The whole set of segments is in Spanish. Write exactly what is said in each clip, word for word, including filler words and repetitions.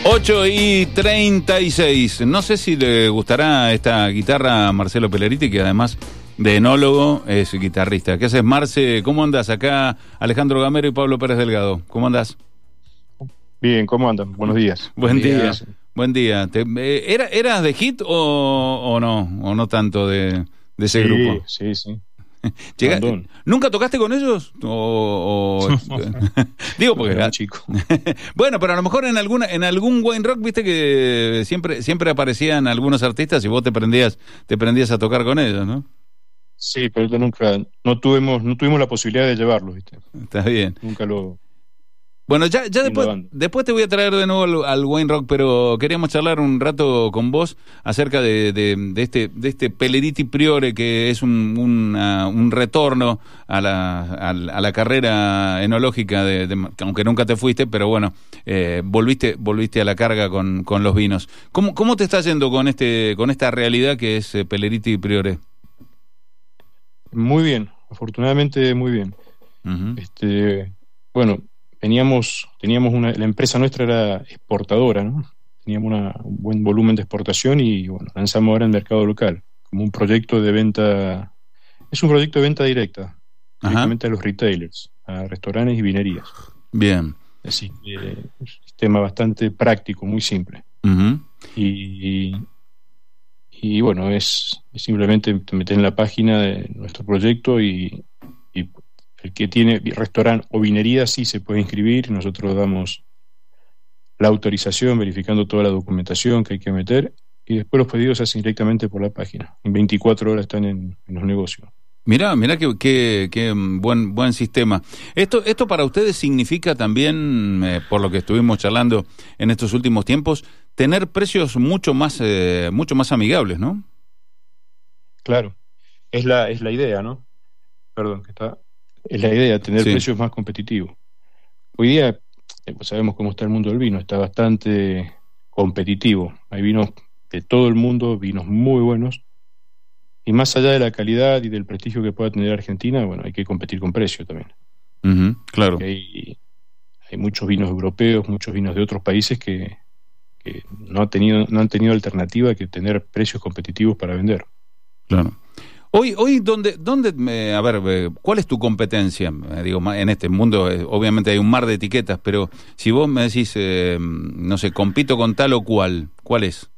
ocho y treinta y seis. No sé si le gustará esta guitarra a Marcelo Pelleriti, que además de enólogo es guitarrista. ¿Qué haces, Marce? ¿Cómo andás? Acá Alejandro Gamero y Pablo Pérez Delgado. ¿Cómo andás? Bien, ¿cómo andan? Buenos días. Buen Buen día. día. Buen día. Te, eh, ¿era, ¿Eras de Hit o, o no? ¿O no tanto de, de ese Sí, grupo? sí, sí. Llega, Bandón. ¿Nunca tocaste con ellos? O, o... Digo porque Era un chico. bueno, pero a lo mejor en alguna en algún Wayne Rock, viste que siempre siempre aparecían algunos artistas y vos te prendías te prendías a tocar con ellos, ¿no? Sí, pero yo nunca, no tuvimos, no tuvimos la posibilidad de llevarlos, ¿viste? Está bien. Nunca lo. Bueno, ya, ya después, después te voy a traer de nuevo al, al Wayne Rock, pero queríamos charlar un rato con vos acerca de, de, de este de este Pelleriti Priore, que es un, una, un retorno a la, a, a la carrera enológica, de, de, aunque nunca te fuiste, pero bueno, eh, volviste volviste a la carga con, con los vinos. ¿Cómo, ¿Cómo te está yendo con este con esta realidad que es eh, Pelleriti Priore? Muy bien, afortunadamente muy bien. Uh-huh. Este, bueno, Teníamos, teníamos una, la empresa nuestra era exportadora, ¿no? Teníamos una, un buen volumen de exportación y bueno, lanzamos ahora en el mercado local, como un proyecto de venta, es un proyecto de venta directa, Ajá. directamente a los retailers, a restaurantes y vinerías. Bien. Así que es un sistema bastante práctico, muy simple. Uh-huh. Y, y bueno, es, es simplemente meter en la página de nuestro proyecto y, y el que tiene restaurante o vinería sí se puede inscribir. Nosotros damos la autorización verificando toda la documentación que hay que meter y después los pedidos se hacen directamente por la página. En veinticuatro horas están en, en los negocios. Mirá, mirá qué, qué, qué buen buen sistema. Esto esto para ustedes significa también, eh, por lo que estuvimos charlando en estos últimos tiempos, tener precios mucho más eh, mucho más amigables, ¿no? Claro, es la es la idea, ¿no? Perdón, que está... Es la idea, tener sí. precios más competitivos. Hoy día, eh, pues sabemos cómo está el mundo del vino, está bastante competitivo. Hay vinos de todo el mundo, vinos muy buenos, y más allá de la calidad y del prestigio que pueda tener Argentina, bueno, hay que competir con precio también. Uh-huh, claro. Hay, hay muchos vinos europeos, muchos vinos de otros países que, que no, ha tenido, no han tenido alternativa que tener precios competitivos para vender. Claro. Hoy, hoy ¿dónde, dónde eh, a ver, eh, ¿cuál es tu competencia? Eh, digo, en este mundo eh, obviamente hay un mar de etiquetas, pero si vos me decís, eh, no sé, compito con tal o cual, ¿cuál es?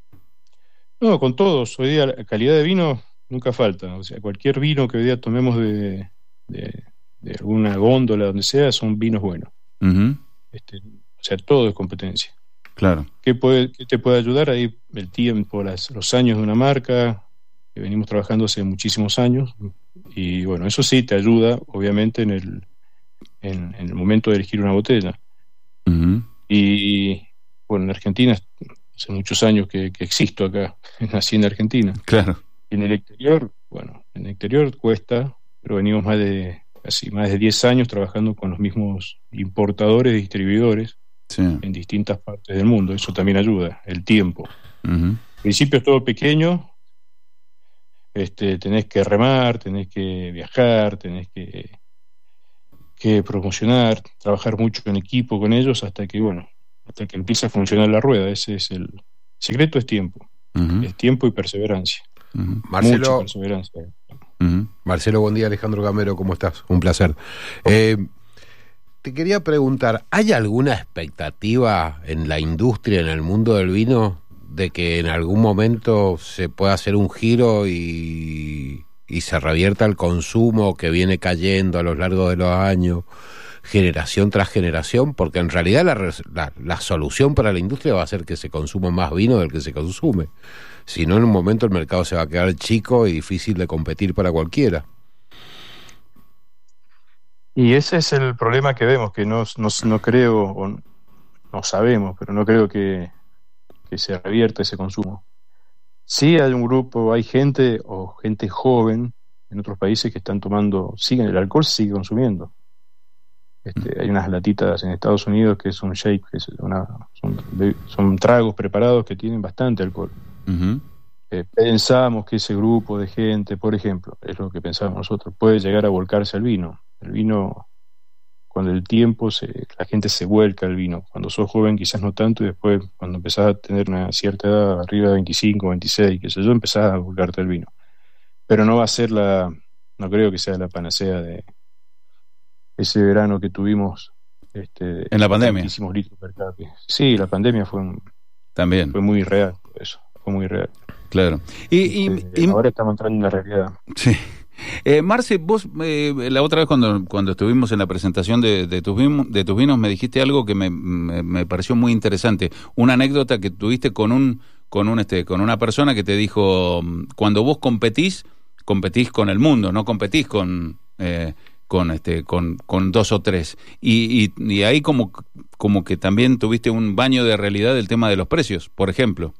No, con todos. Hoy día la calidad de vino nunca falta. O sea, cualquier vino que hoy día tomemos de, de, de alguna góndola, donde sea, son vinos buenos. Uh-huh. Este, o sea, todo es competencia. Claro. ¿Qué, puede, qué te puede ayudar? Ahí el tiempo, las, los años de una marca, que venimos trabajando hace muchísimos años, y bueno, eso sí te ayuda obviamente en el en, en el momento de elegir una botella. Uh-huh. Y bueno, en Argentina hace muchos años que, que existo acá, nací en Argentina. Claro. Y en el exterior, bueno, en el exterior cuesta, pero venimos más de casi más de diez años trabajando con los mismos importadores y distribuidores, sí, en distintas partes del mundo. Eso también ayuda, el tiempo. Uh-huh. Al principio es todo pequeño. Este, tenés que remar, tenés que viajar, tenés que, que promocionar, trabajar mucho en equipo con ellos hasta que, bueno, hasta que empieza a funcionar la rueda. Ese es el secreto, es tiempo. Uh-huh. Es tiempo y perseverancia. Uh-huh. Marcelo, mucha perseverancia. Uh-huh. Marcelo, buen día. Alejandro Gamero, ¿cómo estás? Un placer. Eh, te quería preguntar, ¿hay alguna expectativa en la industria, en el mundo del vino, de que en algún momento se pueda hacer un giro y, y se revierta el consumo que viene cayendo a lo largo de los años, generación tras generación? Porque en realidad la, la, la solución para la industria va a ser que se consuma más vino del que se consume. Si no, en un momento el mercado se va a quedar chico y difícil de competir para cualquiera. Y ese es el problema que vemos, que no, no, no creo, o no sabemos, pero no creo que que se revierta ese consumo. Sí hay un grupo, hay gente o gente joven en otros países que están tomando, siguen, el alcohol se sigue consumiendo. Este, hay unas latitas en Estados Unidos que es un shake, que es una, son, son tragos preparados que tienen bastante alcohol. Uh-huh. Eh, pensamos que ese grupo de gente, por ejemplo, es lo que pensamos nosotros, puede llegar a volcarse al vino. El vino cuando el tiempo, se, la gente se vuelca al vino. Cuando sos joven quizás no tanto, y después cuando empezás a tener una cierta edad, arriba de veinticinco, veintiséis, qué sé yo, empezás a volcarte al vino. Pero no va a ser la, no creo que sea la panacea de ese verano que tuvimos. Este, en la pandemia. Litros per cápita. Sí, la pandemia fue, un, también. fue muy real, eso, fue muy real. Claro. Y, este, y, ahora estamos entrando en la realidad. Sí. Eh, Marce, vos eh, la otra vez cuando, cuando estuvimos en la presentación de, de, tus, de tus vinos me dijiste algo que me, me, me pareció muy interesante, una anécdota que tuviste con un con un este con una persona que te dijo, cuando vos competís, competís con el mundo, no competís con eh, con este con, con dos o tres, y, y, y ahí como, como que también tuviste un baño de realidad del tema de los precios, por ejemplo.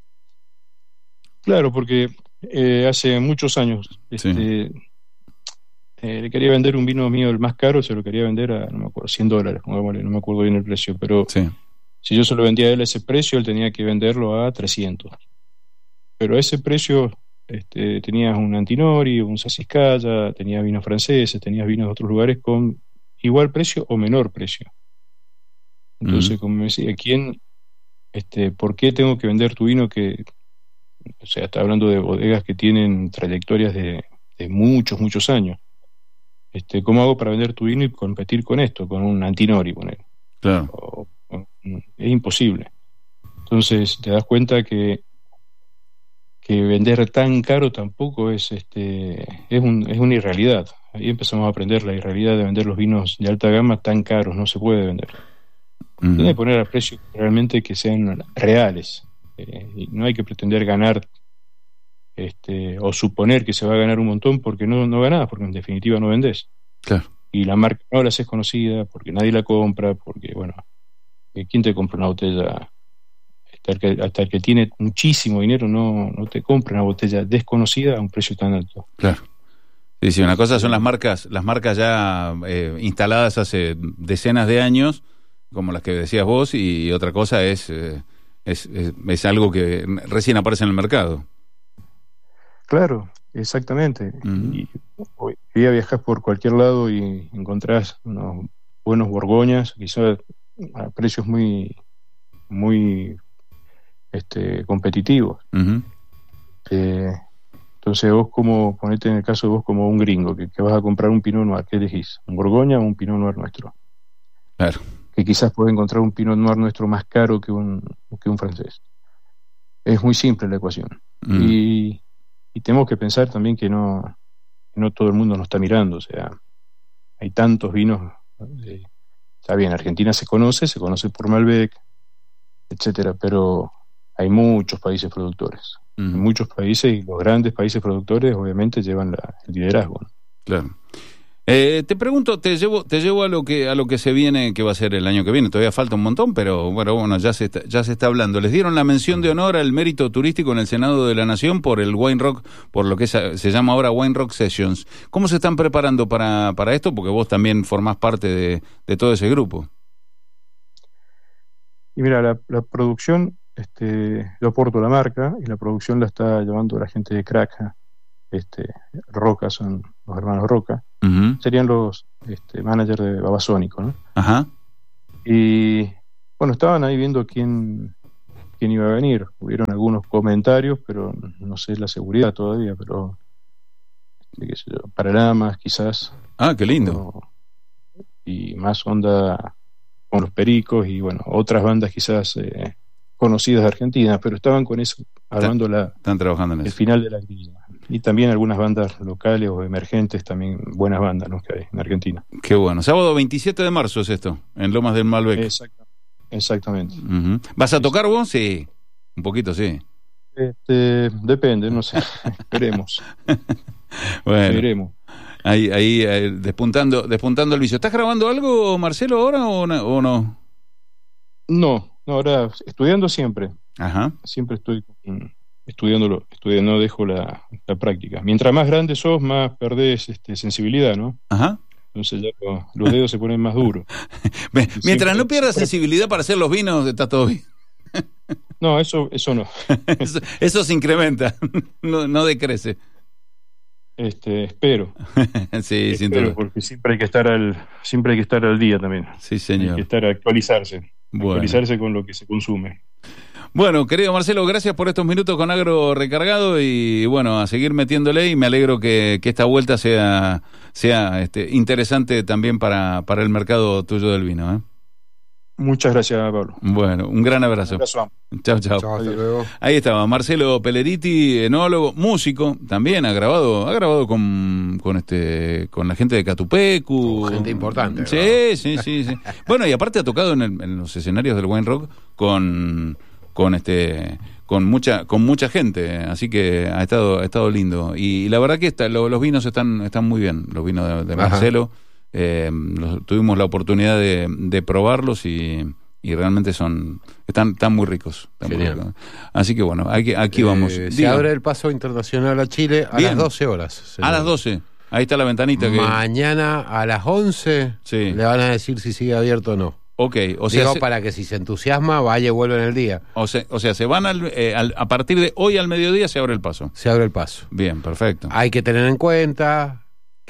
Claro, porque Eh, hace muchos años este, sí. eh, le quería vender un vino mío, el más caro, se lo quería vender a, no me acuerdo, cien dólares, no me acuerdo bien el precio, pero sí. Si yo se lo vendía a él a ese precio, él tenía que venderlo a trescientos. Pero a ese precio este, tenías un Antinori, un Sassicaia, tenías vinos franceses, tenías vinos de otros lugares con igual precio o menor precio. Entonces, mm. como me decía, ¿quién, este, por qué tengo que vender tu vino que... O sea, está hablando de bodegas que tienen trayectorias de, de muchos, muchos años. Este, ¿Cómo hago para vender tu vino y competir con esto, con un Antinori, poner? Claro. O, o, es imposible. Entonces te das cuenta que que vender tan caro tampoco es este es, un, es una irrealidad. Ahí empezamos a aprender la irrealidad de vender los vinos de alta gama tan caros, no se puede vender. Uh-huh. Tiene que poner a precios realmente que sean reales. Eh, y no hay que pretender ganar este, o suponer que se va a ganar un montón porque no, no ganás, porque en definitiva no vendés. Claro. Y la marca no la haces conocida porque nadie la compra, porque bueno, ¿quién te compra una botella? Hasta el que, hasta el que tiene muchísimo dinero no, no te compra una botella desconocida a un precio tan alto. Claro. Sí, sí, una cosa son las marcas, las marcas ya eh, instaladas hace decenas de años, como las que decías vos, y otra cosa es... Eh, Es, es, es algo que recién aparece en el mercado. Claro, exactamente. Uh-huh. Y hoy día viajas por cualquier lado y encontrás unos buenos borgoñas, quizás a precios muy muy este, competitivos. Uh-huh. Eh, entonces vos como, ponete en el caso de vos como un gringo, que, que vas a comprar un Pinot Noir, ¿qué elegís? ¿Un Borgoña o un Pinot Noir nuestro? Claro. Que quizás puedes encontrar un Pinot Noir nuestro más caro que un, que un francés. Es muy simple la ecuación. Mm. Y, y tenemos que pensar también que no, que no todo el mundo nos está mirando. O sea, hay tantos vinos. Eh, está bien, Argentina se conoce, se conoce por Malbec, etcétera, pero hay muchos países productores. Mm. Hay muchos países, y los grandes países productores obviamente llevan la, el liderazgo, ¿no? Claro. Eh, te pregunto, te llevo, te llevo a lo que a lo que se viene, que va a ser el año que viene. Todavía falta un montón, pero bueno, bueno, ya se está, ya se está hablando. Les dieron la mención de honor al mérito turístico en el Senado de la Nación por el Wine Rock, por lo que es, se llama ahora Wine Rock Sessions. ¿Cómo se están preparando para, para esto? Porque vos también formás parte de, de todo ese grupo. Y mira, la, la producción, este, yo aporto la marca y la producción la está llevando la gente de Crack. Este, Roca, son los hermanos Roca, uh-huh. Serían los este, managers de Babasónico, ¿no? Ajá. Y bueno, estaban ahí viendo quién quién iba a venir. Hubieron algunos comentarios, pero no sé la seguridad todavía, pero qué sé yo, Paralamas quizás. Ah, qué lindo. No, y más onda con los Pericos y bueno, otras bandas quizás eh, conocidas de Argentina, pero estaban con eso, armando están, la, están trabajando en el eso. final de la grilla. Y también algunas bandas locales o emergentes, también buenas bandas, ¿no?, que hay en Argentina. Qué bueno. Sábado veintisiete de marzo es esto, en Lomas del Malbec. Exacto. Exactamente. Uh-huh. ¿Vas a tocar vos? Sí. Un poquito, sí. Este, depende, no sé. Veremos. Bueno. Veremos. Ahí, ahí, ahí despuntando, despuntando el vicio. ¿Estás grabando algo, Marcelo, ahora o no? O no? No, no, ahora estudiando siempre. Ajá. Siempre estoy estudiándolo, estudiando, no dejo la, la práctica. Mientras más grande sos, más perdés este, sensibilidad, ¿no? Ajá. Entonces ya lo, los dedos se ponen más duros. Mientras siempre, no pierdas siempre... sensibilidad para hacer los vinos, está todo bien. No, eso, eso no. eso, eso se incrementa, no, no decrece. Este, espero. sí, espero, sin duda. Porque siempre hay que estar al, siempre hay que estar al día también. Sí, señor. Hay que estar actualizarse, bueno. actualizarse con lo que se consume. Bueno, querido Marcelo, gracias por estos minutos con Agro Recargado y bueno, a seguir metiéndole y me alegro que, que esta vuelta sea, sea este, interesante también para, para el mercado tuyo del vino, ¿eh? Muchas gracias, Pablo. Bueno, un gran abrazo. Un abrazo. Chao, chao. Chao, hasta luego. Ahí estaba Marcelo Pelleriti, enólogo, músico, también ha grabado, ha grabado con, con este, con la gente de Catupecu. Con gente importante. Sí, ¿no? sí, sí, sí. Bueno, y aparte ha tocado en, el, en los escenarios del Wine Rock con, con este, con mucha, con mucha gente, así que ha estado, ha estado lindo. Y, y la verdad que está, lo, los vinos están, están muy bien, los vinos de, de Marcelo. Eh, los, tuvimos la oportunidad de, de probarlos y, y realmente son están, están muy ricos. Están muy ricos. Así que bueno, aquí, aquí vamos. Eh, se Diga. abre el paso internacional a Chile a Bien. las doce horas. Señor. A las doce. Ahí está la ventanita. Que... Mañana a las once sí. le van a decir si sigue abierto o no. Ok, o sea, Digo, se... para que si se entusiasma, vaya y vuelve en el día. O sea, o sea se van al, eh, al, a partir de hoy al mediodía se abre el paso. Se abre el paso. Bien, perfecto. Hay que tener en cuenta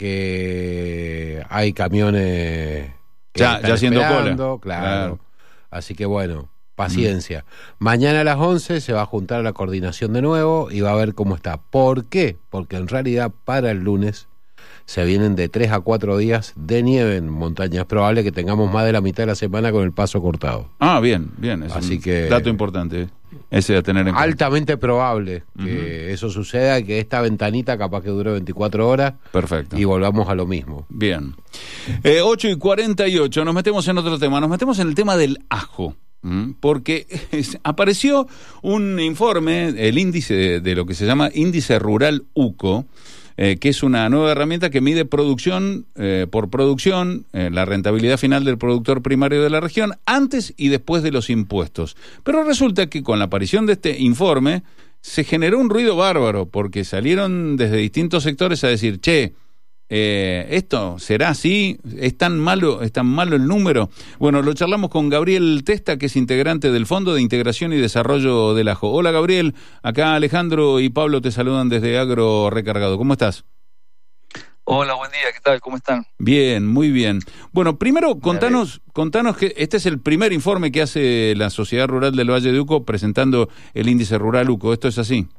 que hay camiones que ya, están ya haciendo esperando, cola. Claro. Claro. Así que bueno, paciencia. Mm. Mañana a las once se va a juntar la coordinación de nuevo y va a ver cómo está. ¿Por qué? Porque en realidad para el lunes se vienen de tres a cuatro días de nieve en montaña. Es probable que tengamos más de la mitad de la semana con el paso cortado. Ah, bien, bien. Es Así un que dato importante ese a tener en cuenta. Altamente probable que uh-huh. eso suceda, que esta ventanita capaz que dure veinticuatro horas. Perfecto. Y volvamos a lo mismo. Bien. Eh, ocho y cuarenta y ocho, nos metemos en otro tema. Nos metemos en el tema del ajo. Porque apareció un informe, el índice de, de lo que se llama Índice Rural U C O, Eh, que es una nueva herramienta que mide producción eh, por producción, eh, la rentabilidad final del productor primario de la región, antes y después de los impuestos. Pero resulta que con la aparición de este informe se generó un ruido bárbaro, porque salieron desde distintos sectores a decir, che, eh, ¿esto será así? ¿Es tan malo, es tan malo el número? Bueno, lo charlamos con Gabriel Testa, que es integrante del Fondo de Integración y Desarrollo del Ajo. Hola, Gabriel, acá Alejandro y Pablo te saludan desde Agro Recargado. ¿Cómo estás? Hola, buen día, ¿qué tal? ¿Cómo están? Bien, muy bien. Bueno, primero contanos, contanos que este es el primer informe que hace la Sociedad Rural del Valle de Uco presentando el Índice Rural U C O. ¿Esto es así?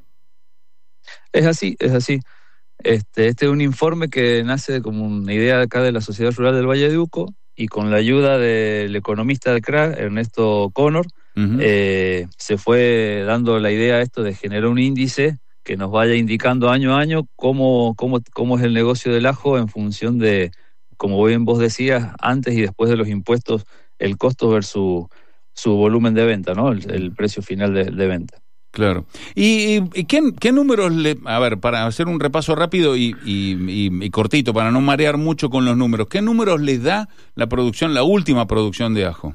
Es así, es así. Este, este es un informe que nace como una idea acá de la Sociedad Rural del Valle de Uco y con la ayuda del economista del C R A, Ernesto Connor, uh-huh. eh, se fue dando la idea esto de generar un índice que nos vaya indicando año a año cómo, cómo, cómo es el negocio del ajo en función de, como bien vos decías, antes y después de los impuestos, el costo versus su volumen de venta, ¿no? El, el precio final de, de venta. Claro. ¿Y, y qué, qué números le... A ver, para hacer un repaso rápido y, y, y, y cortito, para no marear mucho con los números, ¿qué números les da la producción, la última producción de ajo?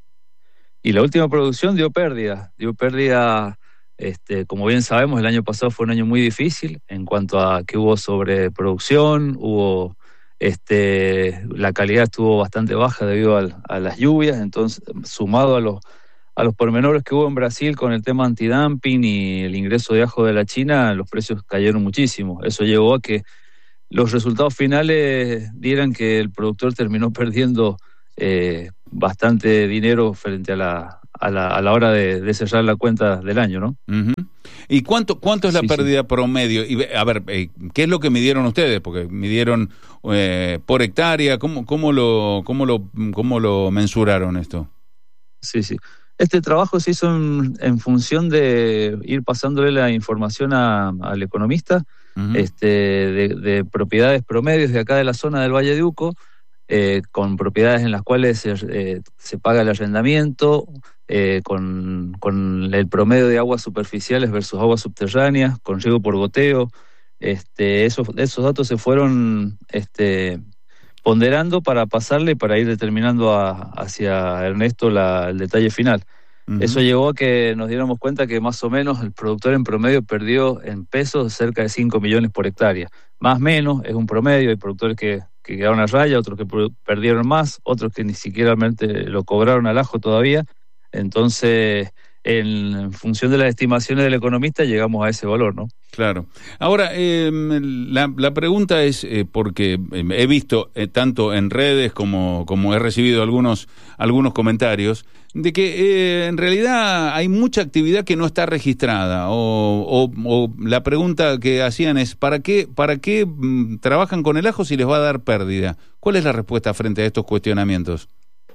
Y la última producción dio pérdida, dio pérdida, este, como bien sabemos, el año pasado fue un año muy difícil en cuanto a que hubo sobreproducción, hubo... Este, la calidad estuvo bastante baja debido al, a las lluvias, entonces, sumado a los... a los pormenores que hubo en Brasil con el tema antidumping y el ingreso de ajo de la China, los precios cayeron muchísimo. Eso llevó a que los resultados finales dieran que el productor terminó perdiendo eh, bastante dinero frente a la, a la, a la hora de, de cerrar la cuenta del año, ¿no? Uh-huh. ¿Y cuánto, cuánto es la sí, pérdida sí. promedio? Y a ver, eh, ¿qué es lo que midieron ustedes? Porque midieron eh, por hectárea, ¿cómo, cómo, lo, cómo, lo, ¿cómo lo mensuraron esto? Sí, sí. Este trabajo se hizo en, en función de ir pasándole la información a, al economista uh-huh. este, de, de propiedades promedios de acá de la zona del Valle de Uco, eh, con propiedades en las cuales se, eh, se paga el arrendamiento, eh, con, con el promedio de aguas superficiales versus aguas subterráneas, con riego por goteo. Este, esos, esos datos se fueron... Este, ponderando para pasarle y para ir determinando a, hacia Ernesto la, el detalle final. Uh-huh. Eso llevó a que nos diéramos cuenta que más o menos el productor en promedio perdió en pesos cerca de cinco millones por hectárea. Más o menos, es un promedio, hay productores que, que quedaron a raya, otros que perdieron más, otros que ni siquiera realmente lo cobraron al ajo todavía. Entonces, en función de las estimaciones del economista llegamos a ese valor, ¿no? Claro. Ahora, eh, la, la pregunta es, eh, porque he visto eh, tanto en redes como, como he recibido algunos, algunos comentarios, de que eh, en realidad hay mucha actividad que no está registrada, o, o, o la pregunta que hacían es, ¿para qué, para qué mm, trabajan con el ajo si les va a dar pérdida? ¿Cuál es la respuesta frente a estos cuestionamientos?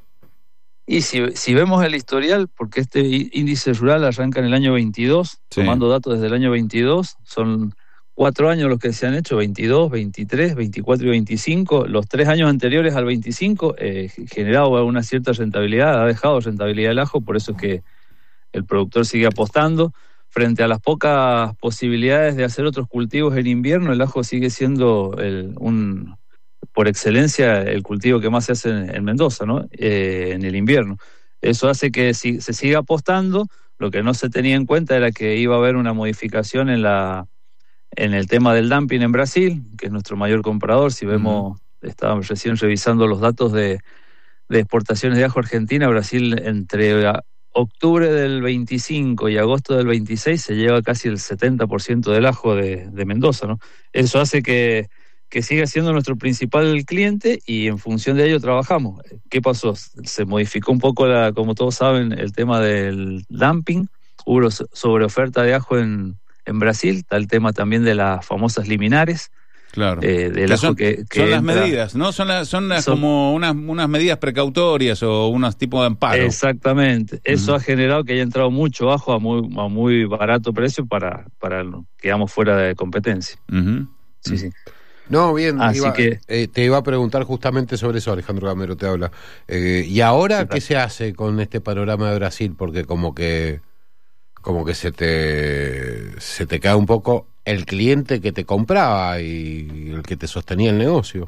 Y si, si vemos el historial, porque este índice rural arranca en el año veintidós, sí. Tomando datos desde el año veintidós, son cuatro años los que se han hecho, veintidós, veintitrés, veinticuatro y veinticinco. Los tres años anteriores al veinticinco eh, generado una cierta rentabilidad, ha dejado rentabilidad el ajo, por eso es que el productor sigue apostando. Frente a las pocas posibilidades de hacer otros cultivos en invierno, el ajo sigue siendo el, un... por excelencia el cultivo que más se hace en, en Mendoza, ¿no? Eh, en el invierno. Eso hace que si, se siga apostando. Lo que no se tenía en cuenta era que iba a haber una modificación en la en el tema del dumping en Brasil, que es nuestro mayor comprador. Si vemos, uh-huh. estábamos recién revisando los datos de, de exportaciones de ajo a Argentina. Brasil, entre octubre del veinticinco y agosto del veintiséis, se lleva casi el setenta por ciento del ajo de, de Mendoza, ¿no? Eso hace que que sigue siendo nuestro principal cliente y en función de ello trabajamos. ¿Qué pasó? Se modificó un poco, la, como todos saben, el tema del dumping. Hubo sobreoferta de ajo en, en Brasil. Está el tema también de las famosas liminares. Claro. Eh, del que ajo son, que, que son las entra. medidas, ¿no? Son, las, son, las son como unas, unas medidas precautorias o unos tipos de amparo. Exactamente. Eso uh-huh. ha generado que haya entrado mucho ajo a muy, a muy barato precio para, para que quedamos fuera de competencia. Uh-huh. Sí, uh-huh. sí. No, bien, Así iba, que, eh, te iba a preguntar justamente sobre eso. Alejandro Gamero te habla. Eh, ¿Y ahora qué se hace con este panorama de Brasil? Porque como que como que se te se te cae un poco el cliente que te compraba y el que te sostenía el negocio.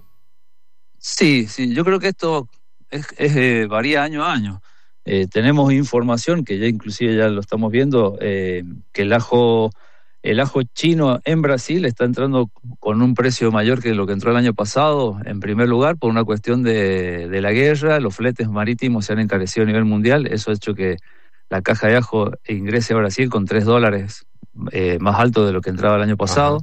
Sí, sí, yo creo que esto es, es eh, varía año a año. Eh, tenemos información que ya inclusive ya lo estamos viendo, eh, que el ajo El ajo chino en Brasil está entrando con un precio mayor que lo que entró el año pasado, en primer lugar, por una cuestión de, de la guerra. Los fletes marítimos se han encarecido a nivel mundial. Eso ha hecho que la caja de ajo ingrese a Brasil con tres dólares eh, más alto de lo que entraba el año pasado.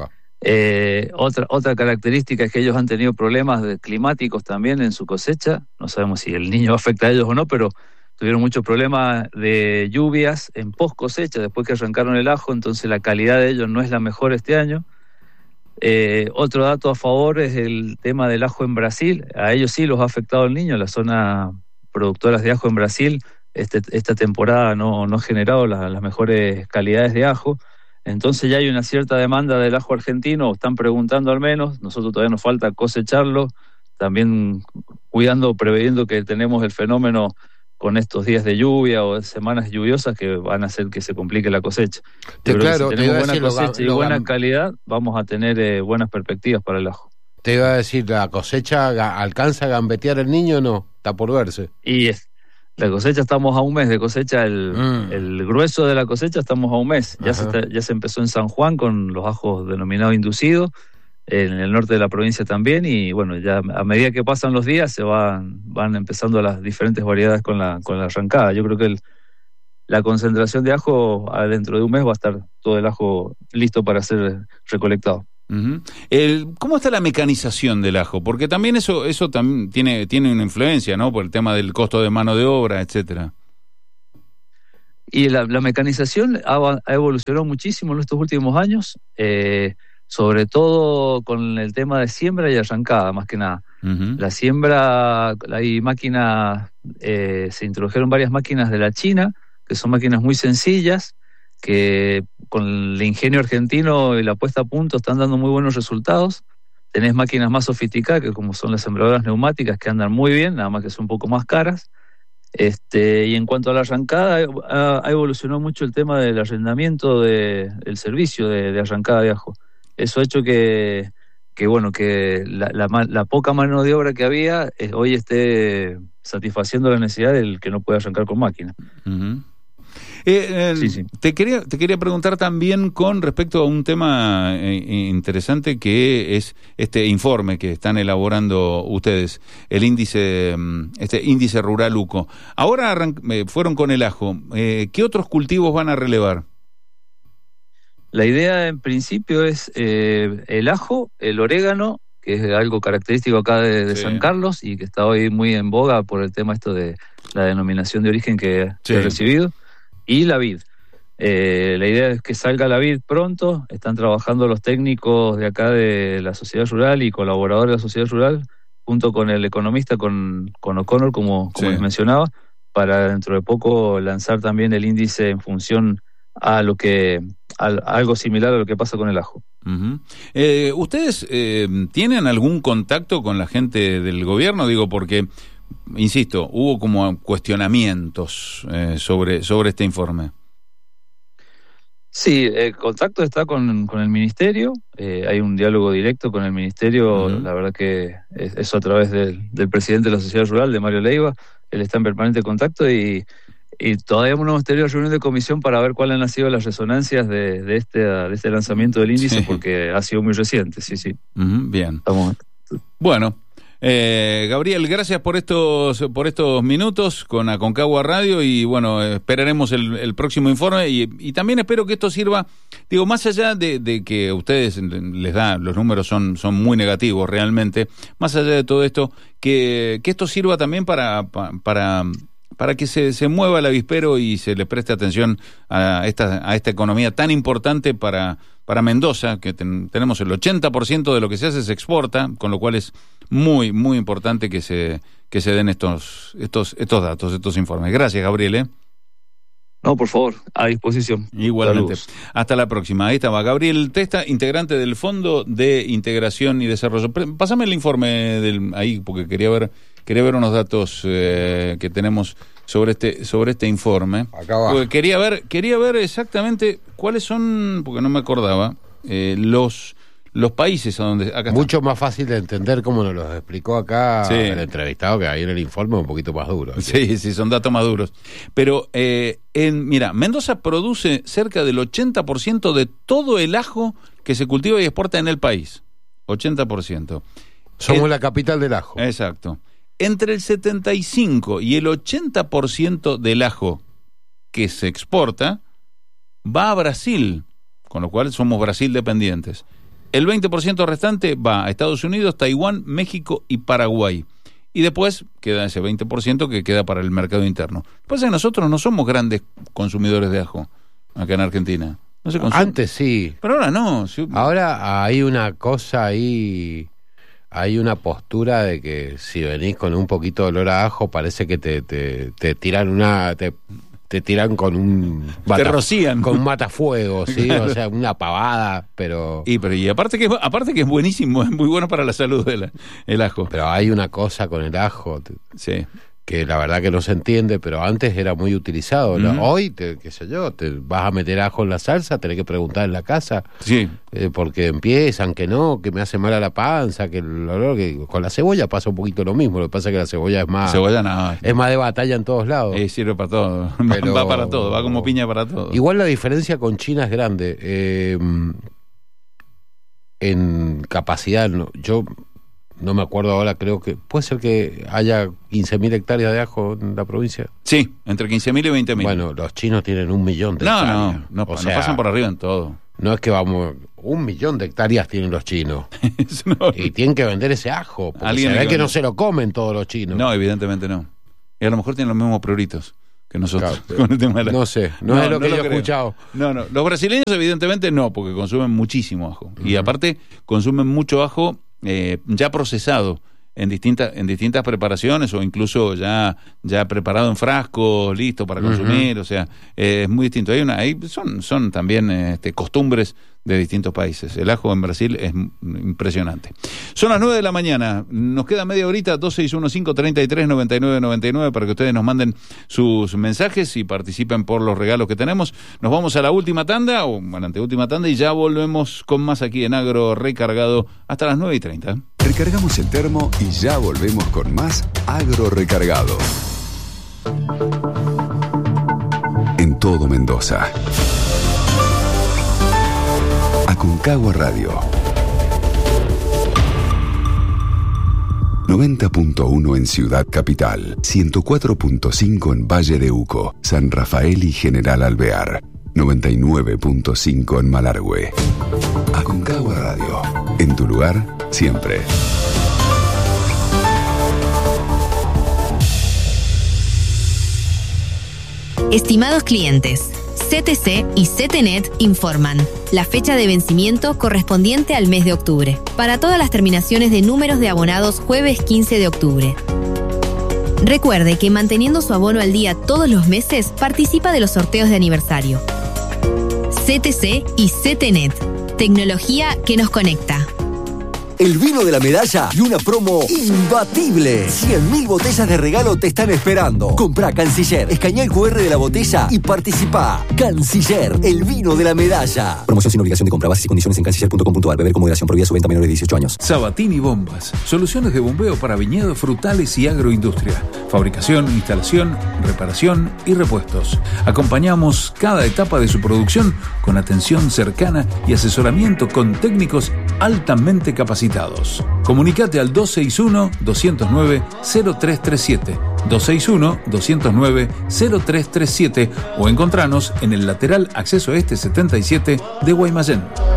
Eh, otra, otra característica es que ellos han tenido problemas de, climáticos también en su cosecha. No sabemos si el niño afecta a ellos o no, pero tuvieron muchos problemas de lluvias en post cosecha, después que arrancaron el ajo, entonces la calidad de ellos no es la mejor este año. Eh, otro dato a favor es el tema del ajo en Brasil. A ellos sí los ha afectado el niño. Las zonas productoras de ajo en Brasil este, esta temporada no, no ha generado la, las mejores calidades de ajo. Entonces ya hay una cierta demanda del ajo argentino, están preguntando al menos. Nosotros todavía nos falta cosecharlo, también cuidando, preveyendo que tenemos el fenómeno con estos días de lluvia o semanas lluviosas que van a hacer que se complique la cosecha. Yo creo claro, que si tenemos buena cosecha lo, lo, y buena lo, calidad, vamos a tener eh, buenas perspectivas para el ajo. Te iba a decir, ¿la cosecha alcanza a gambetear el niño o no? Está por verse. Y es, la cosecha, estamos a un mes de cosecha, el, mm. el grueso de la cosecha estamos a un mes. Ya se, está, ya se empezó en San Juan con los ajos denominados inducidos, en el norte de la provincia también, y bueno, ya a medida que pasan los días se van, van empezando las diferentes variedades con la, con la arrancada. Yo creo que el, la concentración de ajo dentro de un mes va a estar todo el ajo listo para ser recolectado. Uh-huh. El, ¿Cómo está la mecanización del ajo? Porque también eso eso también tiene, tiene una influencia, ¿no? Por el tema del costo de mano de obra, etcétera. Y la, la mecanización ha, ha evolucionado muchísimo en estos últimos años, eh, sobre todo con el tema de siembra y arrancada, más que nada. Uh-huh. La siembra, hay máquinas, eh, se introdujeron varias máquinas de la China, que son máquinas muy sencillas, que con el ingenio argentino y la puesta a punto están dando muy buenos resultados. Tenés máquinas más sofisticadas, que como son las sembradoras neumáticas, que andan muy bien, nada más que son un poco más caras. Este, y en cuanto a la arrancada, ha, ha evolucionado mucho el tema del arrendamiento de, del servicio de, de arrancada de ajo. Eso ha hecho que, que bueno, que la, la, la poca mano de obra que había eh, hoy esté satisfaciendo la necesidad del que no puede arrancar con máquina. Uh-huh. Eh, eh, sí, sí. Te quería, te quería preguntar también con respecto a un tema eh, interesante que es este informe que están elaborando ustedes, el índice, este índice rural U C O. Ahora arran- eh, fueron con el ajo. Eh, ¿Qué otros cultivos van a relevar? La idea en principio es eh, el ajo, el orégano, que es algo característico acá de, de sí. San Carlos y que está hoy muy en boga por el tema esto de la denominación de origen que, sí. que he recibido, y la vid. Eh, la idea es que salga la vid pronto. Están trabajando los técnicos de acá de la sociedad rural y colaboradores de la sociedad rural, junto con el economista, con, con O'Connor, como, como sí. les mencionaba, para dentro de poco lanzar también el índice en función a lo que a, a algo similar a lo que pasa con el ajo. Uh-huh. Eh, ¿Ustedes eh, tienen algún contacto con la gente del gobierno? Digo, porque, insisto, hubo como cuestionamientos eh, sobre, sobre este informe. Sí, el contacto está con, con el ministerio, eh, hay un diálogo directo con el ministerio, uh-huh. La verdad que es, eso a través del, del presidente de la sociedad rural, de Mario Leiva. Él está en permanente contacto y Y todavía no hemos tenido reunión de comisión para ver cuáles han sido las resonancias de, de, este, de este lanzamiento del índice, sí. porque ha sido muy reciente, sí, sí. Uh-huh, bien. Estamos... Bueno, eh, Gabriel, gracias por estos por estos minutos con Aconcagua Radio y bueno, esperaremos el, el próximo informe y, y también espero que esto sirva, digo, más allá de, de que a ustedes les da, los números son, son muy negativos realmente, más allá de todo esto, que, que esto sirva también para... para para que se, se mueva el avispero y se le preste atención a esta, a esta economía tan importante para, para Mendoza, que ten, tenemos el ochenta por ciento de lo que se hace se exporta, con lo cual es muy, muy importante que se, que se den estos, estos, estos datos, estos informes. Gracias, Gabriel. ¿eh? No, por favor, a disposición. Igualmente. Saludos. Hasta la próxima. Ahí estaba Gabriel Testa, integrante del Fondo de Integración y Desarrollo. Pásame el informe del, ahí, porque quería ver... Quería ver unos datos eh, que tenemos sobre este sobre este informe. Acá va. Porque quería ver quería ver exactamente cuáles son, porque no me acordaba, eh, los los países a donde acá mucho están. Más fácil de entender, como nos lo explicó acá sí. el entrevistado, que ahí en el informe un poquito más duro. ¿sí? sí, sí, son datos más duros. Pero eh, en mira, Mendoza produce cerca del ochenta por ciento de todo el ajo que se cultiva y exporta en el país. ochenta por ciento. Somos el, la capital del ajo. Exacto. Entre el setenta y cinco y el ochenta por ciento del ajo que se exporta va a Brasil, con lo cual somos Brasil dependientes. El veinte por ciento restante va a Estados Unidos, Taiwán, México y Paraguay. Y después queda ese veinte por ciento que queda para el mercado interno. Lo que pasa es que nosotros no somos grandes consumidores de ajo acá en Argentina. No se consume. Antes sí. Pero ahora no. Ahora hay una cosa ahí... Hay una postura de que si venís con un poquito de olor a ajo parece que te, te, te tiran una te, te tiran con un mata, te rocían con un matafuego, sí, claro. O sea, una pavada, pero y pero y aparte que aparte que es buenísimo, es muy bueno para la salud el, el ajo. Pero hay una cosa con el ajo, sí, que la verdad que no se entiende, pero antes era muy utilizado. Mm. Hoy, te, qué sé yo, te vas a meter ajo en la salsa, tenés que preguntar en la casa, sí, eh, porque empiezan que no, que me hace mal a la panza, que el olor, que con la cebolla pasa un poquito lo mismo. Lo que pasa es que la cebolla es más, cebolla no, es más de batalla en todos lados. Eh, sirve para todo, pero, va para todo, va como piña para todo. Igual la diferencia con China es grande. Eh, en capacidad, no, yo no me acuerdo ahora, creo que puede ser que haya quince mil hectáreas de ajo en la provincia. Sí, entre quince mil y veinte mil. Bueno, los chinos tienen un millón de no, hectáreas. No, no, no, nos pasan por arriba en todo. No es que vamos, un millón de hectáreas tienen los chinos. no. Y tienen que vender ese ajo, porque se ve que, que no se lo comen todos los chinos. No, evidentemente no. Y a lo mejor tienen los mismos prioritos que nosotros. Claro, con el tema de la... No sé, no, no es lo no que lo yo he escuchado. No, no, los brasileños evidentemente no, porque consumen muchísimo ajo. Uh-huh. Y aparte consumen mucho ajo eh, ya procesado. En distintas en distintas preparaciones o incluso ya ya preparado en frascos, listo para consumir, uh-huh. O sea, eh, es muy distinto. Hay una hay, son son también este, costumbres de distintos países. El ajo en Brasil es impresionante. Son las nueve de la mañana, nos queda media horita, dos seis uno cinco, tres tres, nueve nueve nueve nueve para que ustedes nos manden sus mensajes y participen por los regalos que tenemos. Nos vamos a la última tanda, o a la anteúltima tanda, y ya volvemos con más aquí en Agro Recargado hasta las nueve y treinta. Recargamos el termo y ya volvemos con más Agro Recargado. En todo todo Mendoza. Aconcagua Radio. noventa punto uno en Ciudad Capital, ciento cuatro punto cinco en Valle de Uco, San Rafael y General Alvear, noventa y nueve punto cinco en Malargüe. Aconcagua Radio, en tu lugar, siempre. Estimados clientes, C T C y C T N E T informan la fecha de vencimiento correspondiente al mes de octubre. Para todas las terminaciones de números de abonados, jueves quince de octubre. Recuerde que manteniendo su abono al día todos los meses, participa de los sorteos de aniversario. C T C y C T N E T, tecnología que nos conecta. El vino de la medalla y una promo imbatible. cien mil botellas de regalo te están esperando. Comprá Canciller, escanea el cu erre de la botella y participá. Canciller, el vino de la medalla. Promoción sin obligación de compra. Bases y condiciones en canciller punto com punto ar. Beber con moderación. Prohibida su venta a menores de dieciocho años. Sabatini Bombas. Soluciones de bombeo para viñedos, frutales y agroindustria. Fabricación, instalación, reparación y repuestos. Acompañamos cada etapa de su producción con atención cercana y asesoramiento con técnicos altamente capacitados. Comunicate al dos seis uno, dos cero nueve, cero tres tres siete, dos seis uno, dos cero nueve, cero tres tres siete o encontranos en el lateral acceso este setenta y siete de Guaymallén.